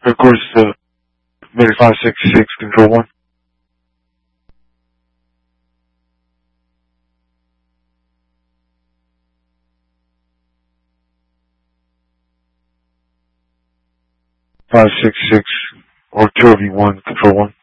Of course, maybe 566 control 1. Five six six or 2 1 control 1.